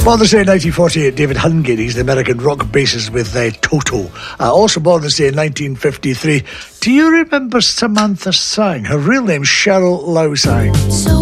Born this day in 1948, David Hungary, the American rock bassist with Toto. Also born this day in 1953. Do you remember Samantha Sang? Her real name's Cheryl Lau Sang. So